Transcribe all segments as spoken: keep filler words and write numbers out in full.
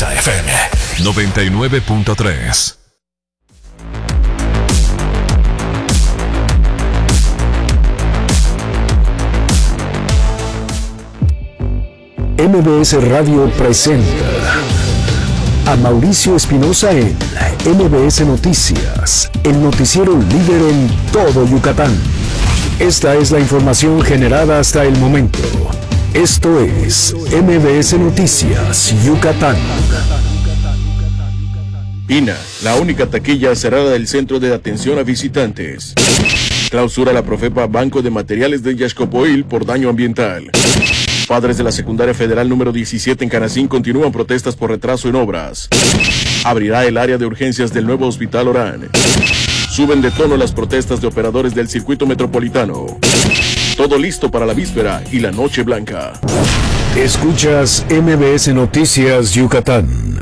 Exa F M noventa y nueve punto tres. M B S Radio presenta a Mauricio Espinosa en M B S Noticias, el noticiero líder en todo Yucatán. Esta es la información generada hasta el momento. Esto es M B S Noticias Yucatán. Pina, la única taquilla cerrada del Centro de Atención a Visitantes. Clausura la Profepa Banco de Materiales de Yaxcopoil por daño ambiental. Padres de la Secundaria Federal número diecisiete en Canacín continúan protestas por retraso en obras. Abrirá el área de urgencias del nuevo Hospital Orán. Suben de tono las protestas de operadores del circuito metropolitano. Todo listo para la víspera y la noche blanca. Escuchas M B S Noticias Yucatán.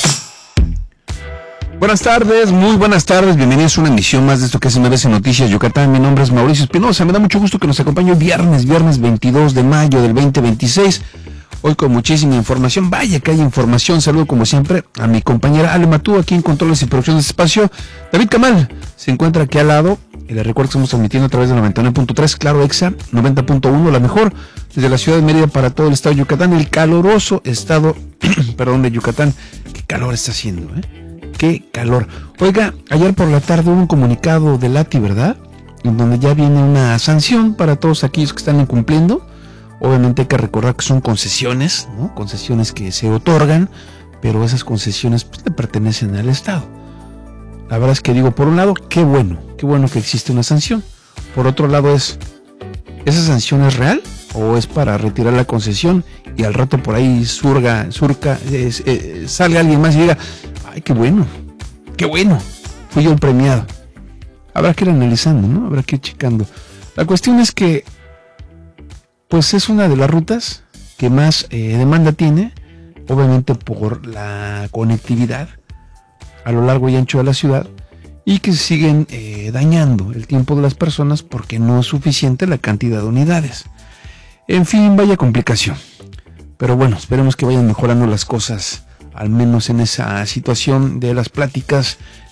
Buenas tardes, muy buenas tardes, bienvenidos a una emisión más de esto que es M B S Noticias Yucatán. Mi nombre es Mauricio Espinosa, me da mucho gusto que nos acompañe hoy viernes, viernes veintidós de mayo del veinte veintiséis. Hoy con muchísima información, vaya que hay información. Saludo como siempre a mi compañera Ale Matú, aquí en Controles y Producción de este espacio. David Camal se encuentra aquí al lado, y les recuerdo que estamos transmitiendo a través de noventa y nueve punto tres, claro, Exa noventa punto uno, la mejor, desde la ciudad de Mérida para todo el estado de Yucatán, el caloroso estado, perdón, de Yucatán. Qué calor está haciendo, ¿eh? Qué calor. Oiga, ayer por la tarde hubo un comunicado del A T I, ¿verdad? En donde ya viene una sanción para todos aquellos que están incumpliendo. Obviamente hay que recordar que son concesiones, ¿no? Concesiones que se otorgan, pero esas concesiones pues, le pertenecen al Estado. La verdad es que digo, por un lado, qué bueno, qué bueno que existe una sanción. Por otro lado es, ¿esa sanción es real o es para retirar la concesión y al rato por ahí surga, surca, eh, eh, salga alguien más y diga, ay, qué bueno, qué bueno, fui yo el premiado? Habrá que ir analizando, ¿no? Habrá que ir checando. La cuestión es que pues es una de las rutas que más eh, demanda tiene, obviamente por la conectividad a lo largo y ancho de la ciudad, y que siguen eh, dañando el tiempo de las personas porque no es suficiente la cantidad de unidades. En fin, vaya complicación. Pero bueno, esperemos que vayan mejorando las cosas, al menos en esa situación de las pláticas